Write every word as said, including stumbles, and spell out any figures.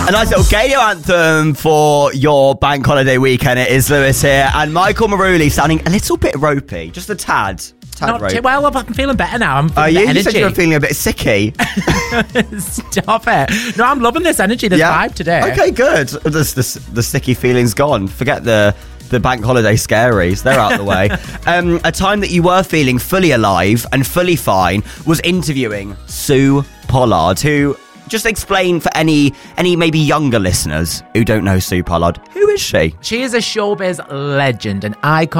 A nice little Gayo anthem for your bank holiday weekend. It is Lewis here and Michael Maruli sounding a little bit ropey, just a tad. tad Not ropey. too well, I'm feeling better now. I'm feeling Are the you? You energy. said you were feeling a bit sicky. Stop it. No, I'm loving this energy, this Yeah? vibe today. Okay, good. The, the, the sticky feeling's gone. Forget the the bank holiday scaries. They're out of the way. Um, a time that you were feeling fully alive and fully fine was interviewing Sue Pollard, who, just explain for any any maybe younger listeners who don't know Sue Pollard, who is she? She is a showbiz legend, an icon.